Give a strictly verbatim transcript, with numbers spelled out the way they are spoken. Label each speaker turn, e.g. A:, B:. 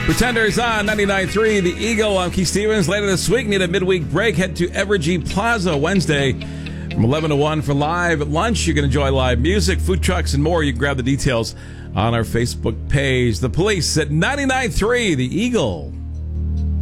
A: Pretenders on ninety-nine point three The Eagle. I'm Keith Stevens. Later this week, need a midweek break. Head to Evergy Plaza Wednesday from eleven to one for live lunch. You can enjoy live music, food trucks, and more. You can grab the details on our Facebook page. The Police at ninety-nine point three The Eagle.